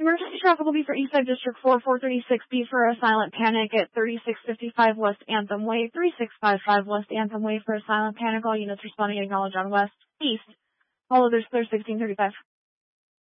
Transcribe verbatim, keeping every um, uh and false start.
Emergency traffic will be for Eastside District four, four thirty-six B for a silent panic at thirty-six fifty-five West Anthem Way, thirty-six fifty-five West Anthem Way for a silent panic. All units responding acknowledge on West, East. All others clear sixteen thirty-five.